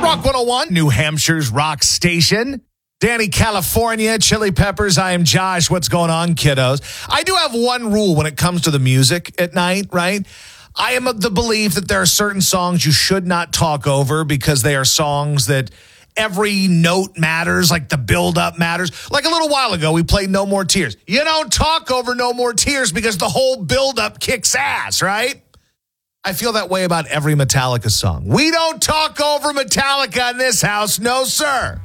Rock 101, New Hampshire's rock station. Danny, California, Chili Peppers. I am Josh. What's going on, kiddos? I do have one rule when it comes to the music at night, right? I am of the belief that there are certain songs you should not talk over because they are songs that every note matters, like the build-up matters. Like a little while ago, we played No More Tears. You don't talk over No More Tears because the whole build-up kicks ass, right? I feel that way about every Metallica song. We don't talk over Metallica in this house. No, sir.